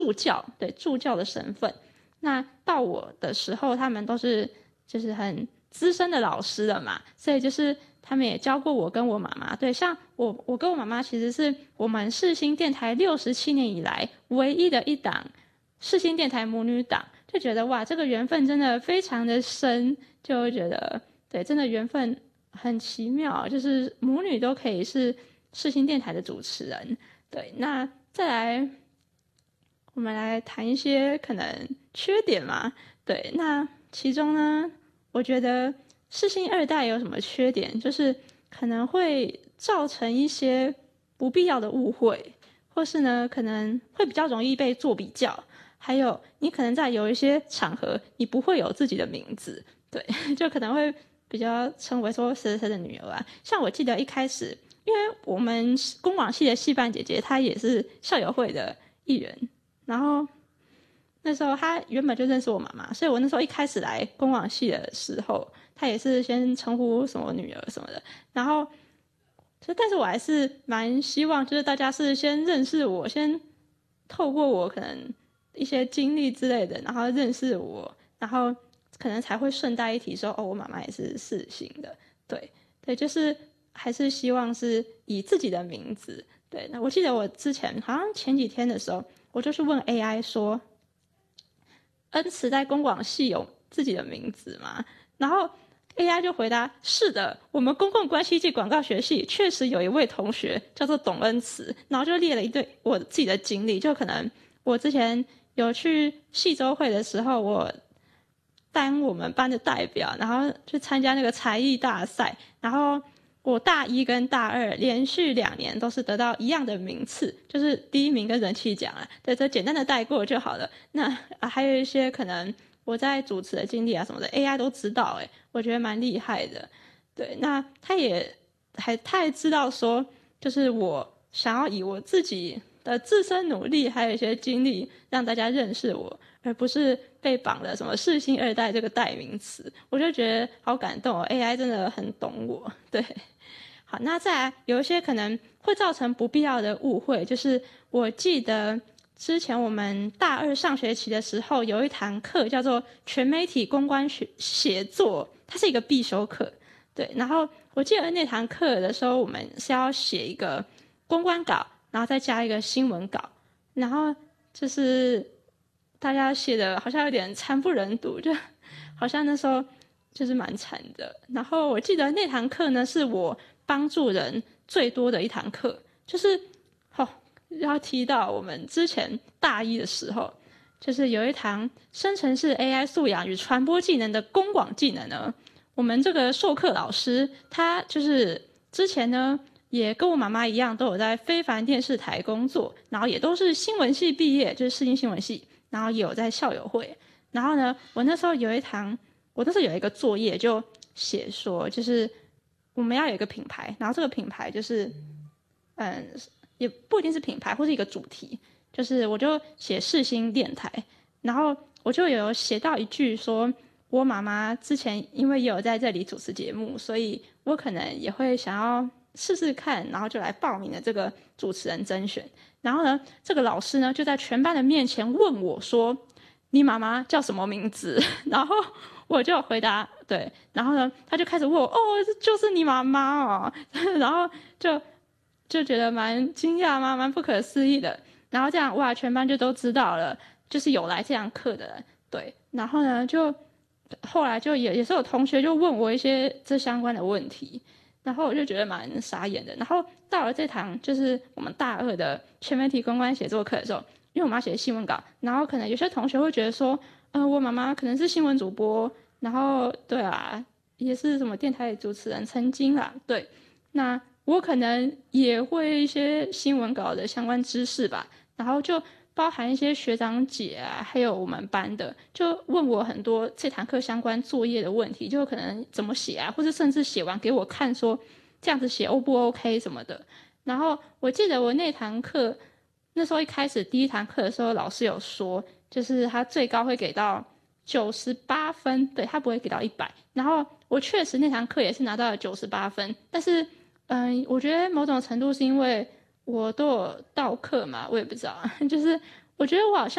助教，对，助教的身份。那到我的时候，他们都是就是很资深的老师了嘛，所以就是他们也教过我跟我妈妈。对，像我跟我妈妈其实是我们世新电台67年以来唯一的一档世新电台母女档，就觉得哇，这个缘分真的非常的深，就会觉得对，真的缘分很奇妙，就是母女都可以是世新电台的主持人。对，那再来我们来谈一些可能缺点嘛。对，那其中呢，我觉得世新二代有什么缺点，就是可能会造成一些不必要的误会，或是呢可能会比较容易被做比较，还有你可能在有一些场合你不会有自己的名字，对，就可能会比较称为说谁谁谁的女儿啊。像我记得一开始，因为我们公广系的系办姐姐她也是校友会的一员，然后那时候她原本就认识我妈妈，所以我那时候一开始来公广系的时候，她也是先称呼什么女儿什么的，然后但是我还是蛮希望就是大家是先认识我，先透过我可能一些经历之类的，然后认识我，然后可能才会顺带一提说，哦，我妈妈也是世新的。对对，就是还是希望是以自己的名字。对，那我记得我之前好像前几天的时候，我就去问 AI 说，恩慈在公广系有自己的名字吗？然后 AI 就回答是的，我们公共关系暨广告学系确实有一位同学叫做董恩慈，然后就列了一堆我自己的经历，就可能我之前有去系周会的时候，我当我们班的代表，然后去参加那个才艺大赛，然后我大一跟大二连续2年都是得到一样的名次，就是第1名跟人气奖啊。对，这简单的带过就好了。那还有一些可能我在主持的经历啊什么的 ，AI 都知道，我觉得蛮厉害的。对，那他也知道说，就是我想要以我自己的自身努力，还有一些经历，让大家认识我，而不是被绑了什么世新二代这个代名词。我就觉得好感动哦 ，AI 真的很懂我。对，好，那再来有一些可能会造成不必要的误会，就是我记得之前我们大2上学期的时候，有一堂课叫做全媒体公关写作，它是一个必修课。对，然后我记得那堂课的时候，我们是要写一个公关稿，然后再加一个新闻稿，然后就是大家写的好像有点惨不忍睹，就好像那时候就是蛮惨的。然后我记得那堂课呢，是我帮助人最多的一堂课，就是要提到我们之前大一的时候，就是有一堂生成式 AI 素养与传播技能的公广技能呢，我们这个授课老师他就是之前呢也跟我妈妈一样，都有在非凡电视台工作，然后也都是新闻系毕业，就是世新新闻系，然后也有在校友会。然后呢，我那时候有一个作业就写说，就是我们要有一个品牌，然后这个品牌就是也不一定是品牌或是一个主题，就是我就写世新电台，然后我就有写到一句说，我妈妈之前因为也有在这里主持节目，所以我可能也会想要试试看，然后就来报名了这个主持人甄选。然后呢，这个老师呢就在全班的面前问我说，你妈妈叫什么名字？然后我就回答对，然后呢他就开始问我，哦，就是你妈妈哦，然后就觉得蛮惊讶嘛，蛮不可思议的。然后这样哇，全班就都知道了，就是有来这堂课的人。对，然后呢，就后来就也是有同学就问我一些这相关的问题，然后我就觉得蛮傻眼的。然后到了这堂就是我们大2的全媒体公关写作课的时候，因为我们要写新闻稿，然后可能有些同学会觉得说，我妈妈可能是新闻主播，然后对啊，也是什么电台主持人曾经啦，对，那我可能也会一些新闻稿的相关知识吧，然后就包含一些学长姐啊，还有我们班的，就问我很多这堂课相关作业的问题，就可能怎么写啊，或者甚至写完给我看说这样子写 O 不 OK 什么的。然后我记得我那堂课那时候一开始第1堂课的时候，老师有说，就是他最高会给到98分，对，他不会给到100。然后我确实那堂课也是拿到了98分，但是我觉得某种程度是因为我都有到课嘛，我也不知道，就是我觉得我好像